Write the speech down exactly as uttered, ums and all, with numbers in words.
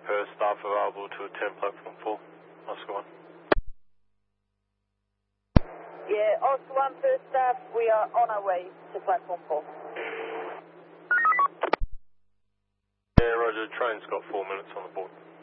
per staff available to attend platform four. Oscar one. Yeah, Oscar one per staff, we are on our way to platform four. Yeah, Roger, train's got four minutes on the board.